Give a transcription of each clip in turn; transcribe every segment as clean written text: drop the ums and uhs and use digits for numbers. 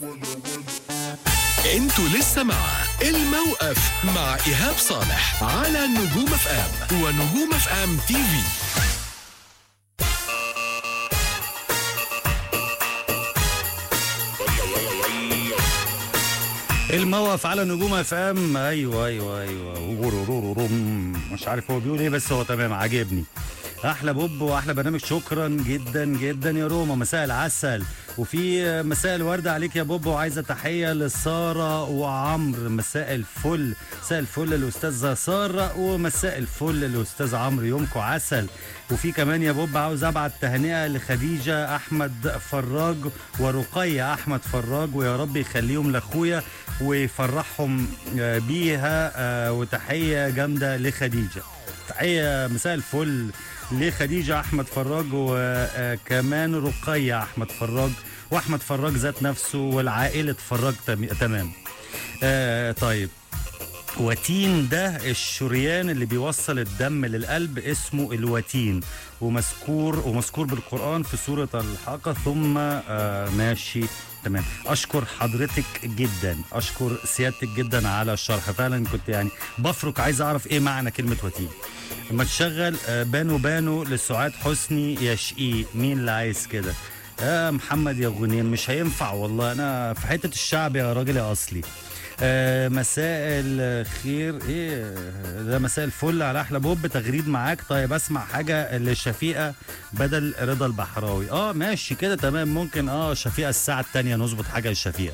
انتوا لسه مع الموقف مع إيهاب صالح على نجوم اف ام ونجوم اف ام تي في. الموقف على نجوم اف ام. ايوه مش عارف هو بيقول ايه، بس هو تمام عاجبني. احلى بوب واحلى برنامج، شكرا جدا جدا يا روما. مساء العسل وفي مساء الورد عليك يا بوب، وعايزه تحيه لساره وعمرو. مساء الفل، مساء الفل للاستاذه ساره، ومساء الفل للاستاذ عمرو، يومكم عسل. وفي كمان يا بوب عاوز ابعت تهنئه لخديجه احمد فراج ورقيه احمد فراج، ويا رب يخليهم لاخويا ويفرحهم بيها، وتحيه جامده لخديجه. تحيه مساء الفل لخديجه احمد فراج، وكمان رقيه احمد فراج، واحمد فراج ذات نفسه والعائله فراج. تمام. طيب، وتين ده الشريان اللي بيوصل الدم للقلب، اسمه الوتين، ومذكور بالقرآن في سورة الحاقة. ثم ماشي تمام. اشكر حضرتك جدا، اشكر سيادتك جدا على الشرح. فعلا كنت يعني بفرك عايز اعرف ايه معنى كلمة وتين. اما تشغل بانو بانو لسعاد حسني يا شقي، مين اللي عايز كده؟ محمد يا غنيم. مش هينفع والله، انا في حتة الشعب يا راجل يا اصلي. مساء الخير. ايه ده؟ مساء الفل على احلى بوب، تغريد معاك. طيب اسمع حاجه لشفيقه بدل رضا البحراوي. ماشي كده تمام. ممكن شفيقه الساعه الثانيه نظبط حاجه لشفيقه.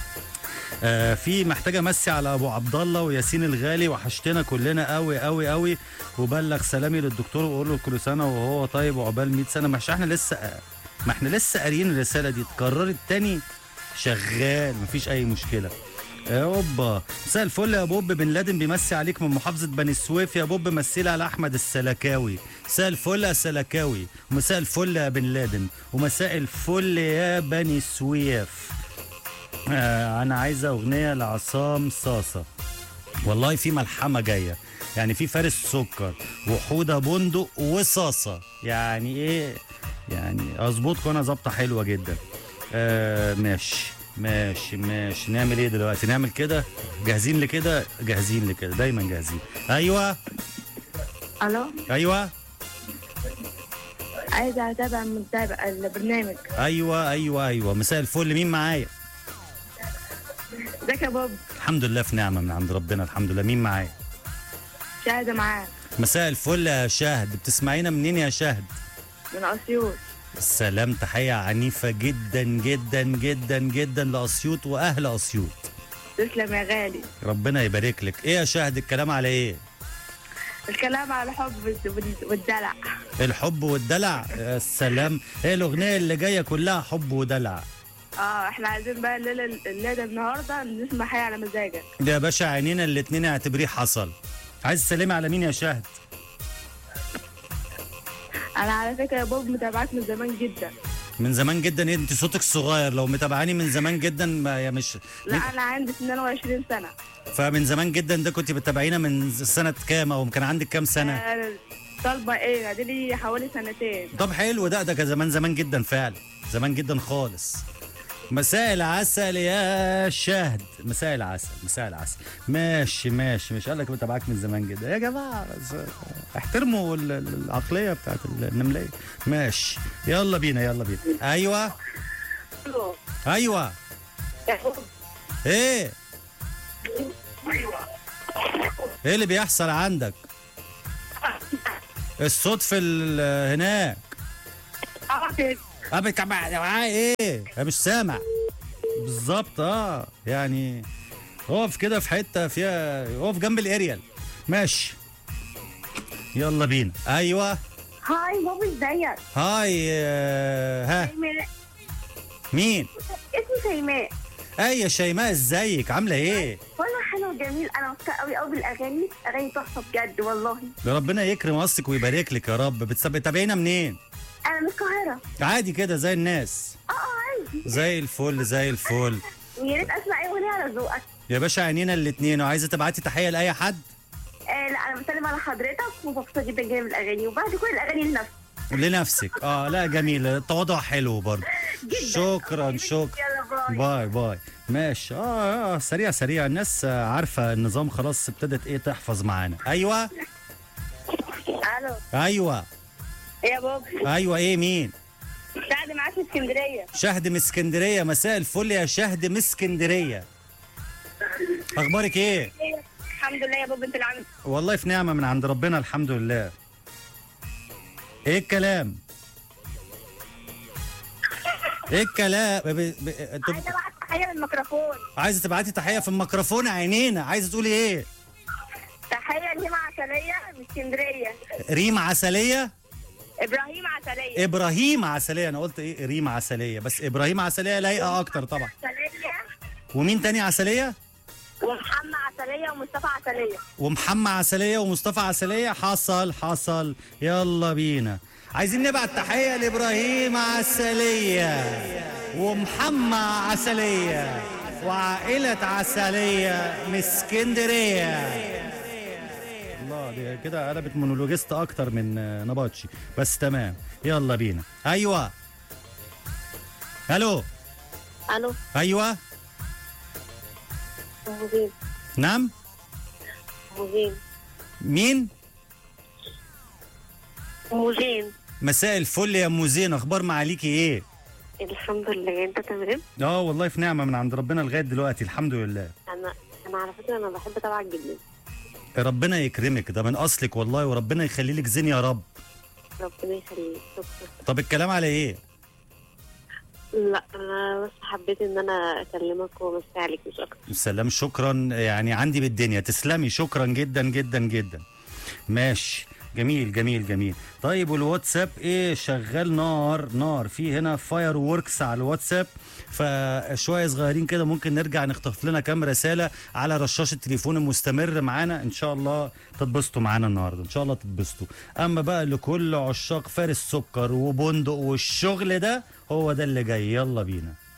في محتاجه مسي على ابو عبد الله وياسين الغالي، وحشتنا كلنا قوي قوي قوي، وبلغ سلامي للدكتور وقول له كل سنه وهو طيب وعقبال 100 سنه. مش احنا لسه قاريين الرساله دي، اتكررت تاني. شغال، مفيش اي مشكله. اوبا، مساء الفل يا بوب، بن لادن بيمسي عليك من محافظه بني سويف. يا بوب مسيلي على احمد السلكاوي. مساء الفل يا سلكاوي، ومساء الفل يا بن لادن، ومساء الفل يا بني سويف. انا عايزه اغنيه لعصام صاصه. والله في ملحمه جايه، يعني في فارس سكر وحوده بندق وصاصه، يعني ايه يعني اظبطكم انا ظبطه حلوه جدا. ماشي نعمل ايه دلوقتي؟ نعمل كده، جاهزين لكده دايما جاهزين. ايوه الو. ايوه، عايزه اتابع البرنامج. ايوه. مساء الفل، مين معايا؟ ازيك يا بوب؟ الحمد لله في نعمه من عند ربنا، الحمد لله. مين معايا؟ شاهده معاك. مساء الفل يا شاهد، بتسمعينا منين يا شاهد؟ من اسيوط. السلام، تحيه عنيفه جدا جدا جدا جدا لاسيوط واهل اسيوط. تسلم يا غالي، ربنا يبارك لك. ايه يا شاهد الكلام على ايه؟ الكلام على الحب والدلع. الحب والدلع، السلام. ايه الاغنيه اللي جايه كلها حب ودلع؟ احنا عايزين بقى الليله النهارده نسمع حاجه على مزاجك. ده يا باشا عينينا الاتنين، اعتبريه حصل. عايز تسلمي على مين يا شاهد؟ انا على فكره يا بوب متابعاك من زمان جدا. من زمان جدا؟ ايه انت صوتك صغير، لو متابعاني من زمان جدا يا مش. لا انا عندي 22 سنه. فمن زمان جدا ده كنت بتتابعينا من سنه كام، او كان عندك كام سنه؟ طالبه ايه؟ دي لي حوالي سنتين. طب حلو، ده كان زمان جدا فعلا، زمان جدا خالص. مساء العسل يا شهد، مساء العسل. ماشي مش قال لك بتابعك من زمان جدا يا جماعه، احترموا العقليه بتاعت النمليه. ماشي، يلا بينا. ايوه ايه اللي بيحصل عندك؟ الصوت في هناك ابك معاه ايه؟ مش سامع بالظبط. يعني اقف كده في حته فيها، اقف جنب الاريال. ماشي، يلا بينا. ايوه. هاي بابا، ازيك؟ هاي. ها شيماء. مين؟ اسمي شيماء. يا شيماء، ازيك؟ عامله ايه؟ والله حلو جميل، انا مبسوطه قوي بالاغاني تحفه بجد والله. ده ربنا يكرم قصدك ويبارك لك يا رب. بتتابعينا منين؟ انا من القاهره. عادي كده زي الناس؟ عادي. زي الفل. ويا ريت اسمع اي اغنيه على ذوقك يا باشا، عينينا الاثنين. وعايزه تبعتي تحيه لاي حد؟ لا انا بسلم على حضرتك، ومبسوطه جدا من الاغاني، وبعد كل الاغاني لنفسك. لا جميل، التواضع حلو برضه. جدا. شكرا. يلا باي. باي باي. ماشي. سريع سريع، الناس عارفه النظام خلاص، ابتدت ايه تحفظ معانا. ايوه الو. ايوه إيه يا بابا؟ ايوه. ايه مين؟ شهد معاك في اسكندريه. شهد من اسكندريه. مساء الفل يا شهد من اسكندريه. اخبارك ايه؟ الحمد لله يا بابا، انت اللي عامل والله في نعمه من عند ربنا الحمد لله. ايه الكلام؟ ايه الكلام؟ عايزه ابعت تحيه للميكروفون. عايزه تبعتي تحيه في الميكروفون عينينا. عايزه تقولي ايه؟ تحيه لهيما عسليه من اسكندريه. ريم عسليه. ابراهيم عسليه. ابراهيم عسليه. انا قلت ايه ريم عسليه، بس ابراهيم عسليه لايقه اكتر طبعا. عسليه. ومين تاني عسليه؟ ومحمد عسليه ومصطفى عسليه. ومحمد عسليه ومصطفى عسليه. حصل. يلا بينا. عايزين نبعت تحيه لابراهيم عسليه ومحمد عسليه وعائله عسليه من اسكندريه. الله، دي كده قلبت مونولوجيست اكتر من نباتشي، بس تمام. يلا بينا. ايوه. الو. الو. ايوه. موزين. نعم. موزين. مين؟ موزين. مساء الفل يا ام زين، اخبار معاليكي ايه؟ الحمد لله، انت تمام؟ والله في نعمه من عند ربنا لغايه دلوقتي الحمد لله. انا على فكره انا بحب اتابعك جدا. ربنا يكرمك، ده من اصلك والله، وربنا يخلي لك زين يا رب. ربنا يخليك. شكرا. طب الكلام على ايه؟ لا انا بس حبيت ان انا اكلمك وامسي عليك مش اكتر. سلام. شكرا، يعني عندي بالدنيا. تسلمي، شكرا جدا جدا جدا. ماشي. جميل. طيب والواتساب ايه؟ شغال نار في هنا فاير ووركس على الواتساب، فشويه صغيرين كده ممكن نرجع نخطف لنا كام رساله على رشاش التليفون المستمر معانا. ان شاء الله تتبسطوا معانا النهارده، ان شاء الله تتبسطوا. اما بقى لكل عشاق فارس سكر وبندق والشغل ده، هو ده اللي جاي. يلا بينا.